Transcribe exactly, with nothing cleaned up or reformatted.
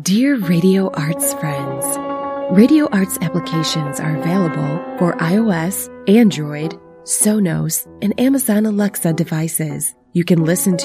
Dear Radio Arts friends, Radio Arts applications are available for iOS, Android, Sonos, and Amazon Alexa devices. You can listen to